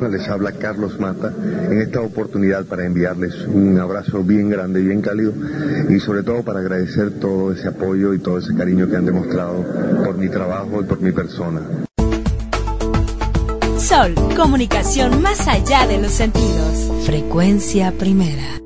Les habla Carlos Mata en esta oportunidad para enviarles un abrazo bien grande, bien cálido y sobre todo para agradecer todo ese apoyo y todo ese cariño que han demostrado por mi trabajo y por mi persona. Sol, comunicación más allá de los sentidos. Frecuencia Primera.